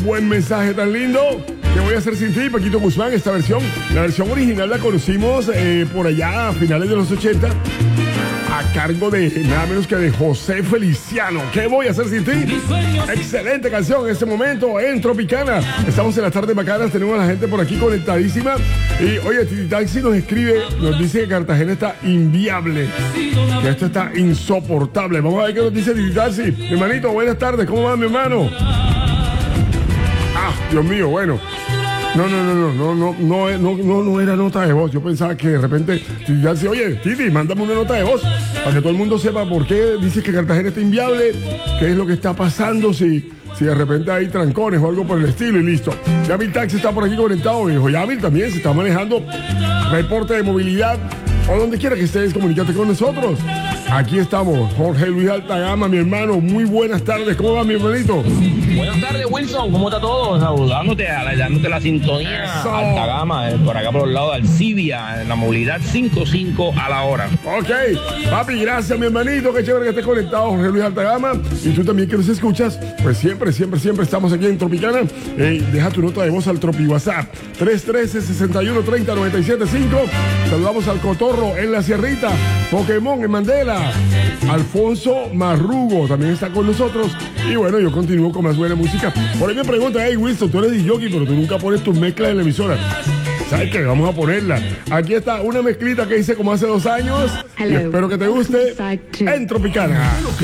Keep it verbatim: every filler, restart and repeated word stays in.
buen mensaje tan lindo. ¿Qué voy a hacer sin ti, Paquito Guzmán? Esta versión, la versión original la conocimos eh, por allá a finales de los ochenta. A cargo de nada menos que de José Feliciano. ¿Qué voy a hacer sin ti? Excelente canción en este momento en Tropicana. Estamos en las tardes bacanas, tenemos a la gente por aquí conectadísima. Y oye, Titi Taxi nos escribe, nos dice que Cartagena está inviable, que esto está insoportable. Vamos a ver qué nos dice Titi Taxi. Mi hermanito, buenas tardes, ¿cómo va mi hermano? Ah, Dios mío, bueno. No, no, no, no, no, no, no, no, no, no era nota de voz. Yo pensaba que de repente Titi Taxi, oye, Titi, mándame una nota de voz para que todo el mundo sepa por qué dices que Cartagena está inviable, qué es lo que está pasando, si, si de repente hay trancones o algo por el estilo y listo. Yamil Taxi está por aquí conectado, viejo. Yamil también se está manejando reporte de movilidad o donde quiera que estés, comunícate con nosotros. Aquí estamos, Jorge Luis Altagama, mi hermano. Muy buenas tardes, ¿cómo va mi hermanito? Buenas tardes, Wilson, ¿cómo está todo? Saludándote, dándote la sintonía. Eso. Alta gama, eh, por acá por los lados de Alcibia, en la movilidad cinco cinco a la hora. Ok, papi, gracias mi hermanito, qué chévere que estés conectado, Jorge Luis Altagama. Y tú también que nos escuchas, pues siempre, siempre, siempre estamos aquí en Tropicana. Eh, deja tu nota de voz al Tropi WhatsApp, tres uno tres, seis uno tres cero, nueve siete cinco. Saludamos al Cotorro en la Sierrita, Pokémon en Mandela. Alfonso Marrugo también está con nosotros. Y bueno, yo continúo con más buena música. Por ahí me preguntan, hey Wilson, tú eres D J, pero tú nunca pones tus mezclas en la emisora. ¿Sabes qué? Vamos a ponerla. Aquí está una mezclita que hice como hace dos años. Y espero que te guste en Tropicana.